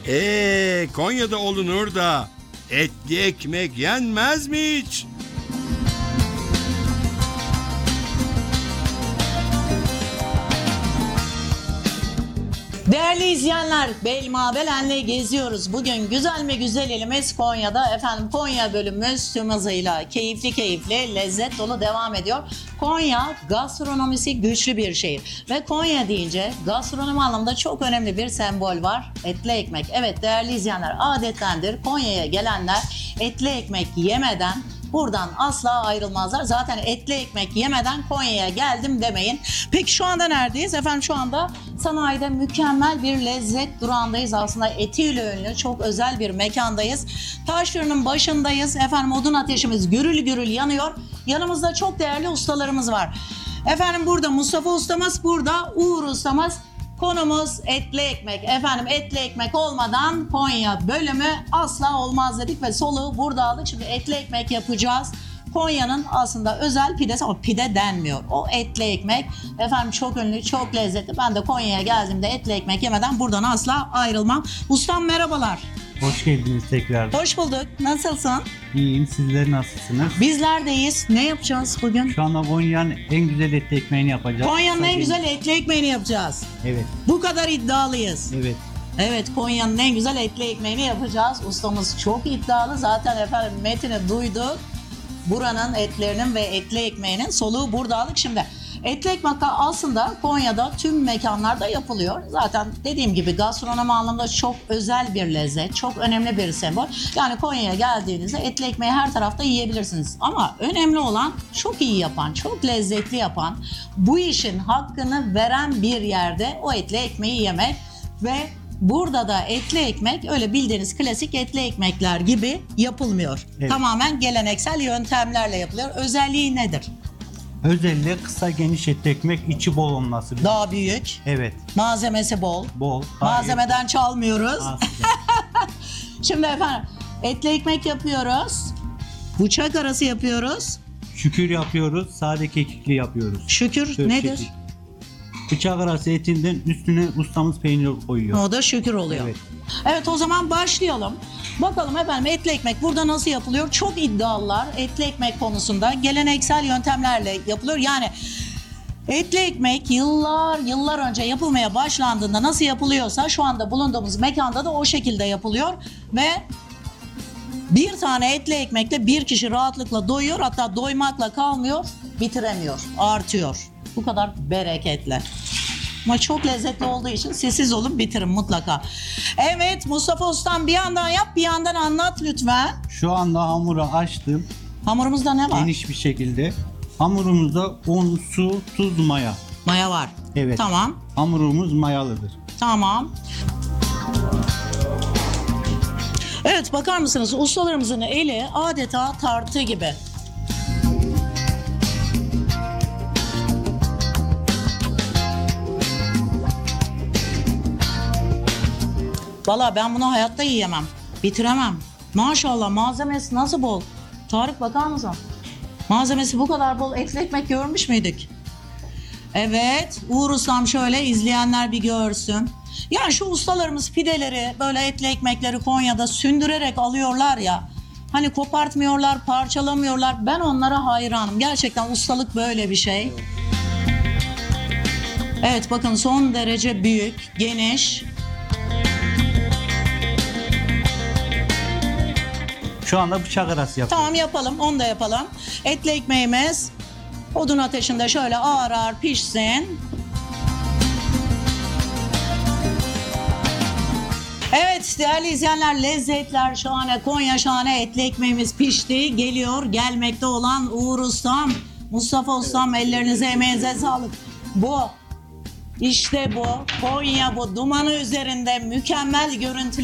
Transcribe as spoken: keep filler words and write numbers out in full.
Eee Konya'da olunur da etli ekmek yenmez mi hiç? Değerli izleyenler, Belmabelen'le geziyoruz. Bugün güzel mi güzel elimiz Konya'da. Efendim Konya bölümümüz tüm hızıyla keyifli keyifli, lezzet dolu devam ediyor. Konya gastronomisi güçlü bir şehir. Ve Konya deyince gastronomi anlamında çok önemli bir sembol var. Etli ekmek. Evet değerli izleyenler, adettendir Konya'ya gelenler etli ekmek yemeden buradan asla ayrılmazlar. Zaten etli ekmek yemeden Konya'ya geldim demeyin. Peki şu anda neredeyiz? Efendim şu anda sanayide mükemmel bir lezzet durağındayız. Aslında etiyle ünlü çok özel bir mekandayız. Taş fırının başındayız. Efendim odun ateşimiz gürül gürül yanıyor. Yanımızda çok değerli ustalarımız var. Efendim burada Mustafa ustamız, burada Uğur ustamız. Konumuz etli ekmek. Efendim etli ekmek olmadan Konya bölümü asla olmaz dedik ve soluğu burada aldık. Şimdi etli ekmek yapacağız. Konya'nın aslında özel pidesi ama pide denmiyor. O etli ekmek efendim çok ünlü, çok lezzetli. Ben de Konya'ya geldiğimde etli ekmek yemeden buradan asla ayrılmam. Ustam merhabalar. Hoş geldiniz tekrar. Hoş bulduk. Nasılsın? İyiyim. Sizler nasılsınız? Bizler deyiz. Ne yapacağız bugün? Şu anda Konya'nın en güzel etli ekmeğini yapacağız. Konya'nın en Tabii. güzel etli ekmeğini yapacağız. Evet. Bu kadar iddialıyız. Evet. Evet, Konya'nın en güzel etli ekmeğini yapacağız. Ustamız çok iddialı. Zaten efendim metini duyduk. Buranın etlerinin ve etli ekmeğinin soluğu burada aldık. Şimdi etli ekmek aslında Konya'da tüm mekanlarda yapılıyor. Zaten dediğim gibi gastronomi anlamında çok özel bir lezzet, çok önemli bir sembol. Yani Konya'ya geldiğinizde etli ekmeği her tarafta yiyebilirsiniz. Ama önemli olan çok iyi yapan, çok lezzetli yapan, bu işin hakkını veren bir yerde o etli ekmeği yemek ve burada da etli ekmek öyle bildiğiniz klasik etli ekmekler gibi yapılmıyor. Evet. Tamamen geleneksel yöntemlerle yapılıyor. Özelliği nedir? Özellikle kısa geniş etli ekmek, içi bol olması. Daha büyük, Evet. malzemesi bol. Bol. Malzemeden çalmıyoruz. Aslında. Şimdi efendim etli ekmek yapıyoruz. Bıçak arası yapıyoruz. Şükür yapıyoruz. Sade kekikli yapıyoruz. Şükür Dört nedir? çeşit. Bıçak arası etinden üstüne ustamız peynir koyuyor. O da şükür oluyor. Evet. Evet o zaman başlayalım. Bakalım efendim etli ekmek burada nasıl yapılıyor? Çok iddialılar etli ekmek konusunda. Geleneksel yöntemlerle yapılıyor. Yani etli ekmek yıllar yıllar önce yapılmaya başlandığında nasıl yapılıyorsa şu anda bulunduğumuz mekanda da o şekilde yapılıyor. Ve bir tane etli ekmekle bir kişi rahatlıkla doyuyor. Hatta doymakla kalmıyor, bitiremiyor, artıyor. Bu kadar bereketli. Ama çok lezzetli olduğu için sessiz olun, bitirin mutlaka. Evet Mustafa Ustam bir yandan yap bir yandan anlat lütfen. Şu anda hamuru açtım. Hamurumuzda ne var? Geniş bir şekilde. Hamurumuzda un, su, tuz, maya. Maya var. Evet. Tamam. Hamurumuz mayalıdır. Tamam. Evet bakar mısınız ustalarımızın eli adeta tartı gibi. Valla ben bunu hayatta yiyemem. Bitiremem. Maşallah malzemesi nasıl bol. Tarık bakar mısın? Malzemesi bu kadar bol etli ekmek görmüş müydük? Evet. Uğur Ustam şöyle izleyenler bir görsün. Yani şu ustalarımız pideleri böyle etli ekmekleri Konya'da sündürerek alıyorlar ya. Hani kopartmıyorlar, parçalamıyorlar. Ben onlara hayranım. Gerçekten ustalık böyle bir şey. Evet bakın son derece büyük, geniş. Şu anda bıçak arası yapıyoruz. Tamam yapalım, onu da yapalım. Etli ekmeğimiz odun ateşinde şöyle ağır ağır pişsin. Evet değerli izleyenler lezzetler şahane, Konya şahane etli ekmeğimiz pişti. Geliyor gelmekte olan Uğur Ustam, Mustafa Ustam ellerinize emeğinize sağlık. Bu, işte bu Konya bu dumanı üzerinde mükemmel görüntüler.